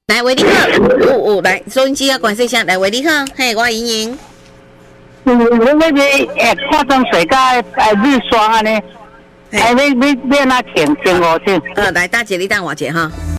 来，维你好，来，收音机要关细声。来，维你好，嘿，我莹莹。 那个化妆水甲日霜安尼，你哪请5千？ 来，大姐你等我一下哈。